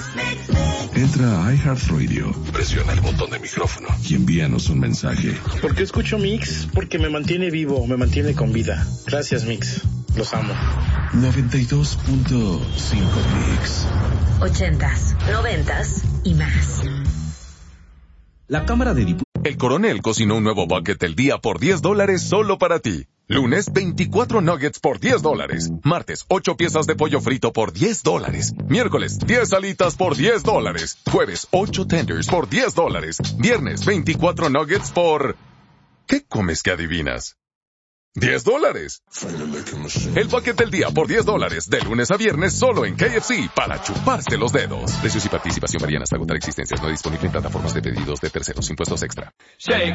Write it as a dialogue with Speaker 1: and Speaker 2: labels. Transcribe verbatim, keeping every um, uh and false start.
Speaker 1: Entra a iHeartRadio, presiona el botón de micrófono y envíanos un mensaje.
Speaker 2: ¿Por qué escucho Mix? Porque me mantiene vivo, me mantiene con vida. Gracias, Mix. Los amo.
Speaker 1: noventa y dos punto cinco Mix.
Speaker 3: Ochentas, noventas y más.
Speaker 4: La Cámara de Diputados.
Speaker 5: El Coronel cocinó un nuevo bucket del día por diez dólares solo para ti. Lunes, veinticuatro nuggets por diez dólares. Martes, ocho piezas de pollo frito por diez dólares. Miércoles, diez alitas por diez dólares. Jueves, ocho tenders por diez dólares. Viernes, veinticuatro nuggets por... ¿Qué comes que adivinas? diez dólares. El bucket del día por diez dólares. De lunes a viernes solo en K F C para chuparse los dedos. Precios y participación varían hasta agotar existencias. No disponible en plataformas de pedidos de terceros. Impuestos extra.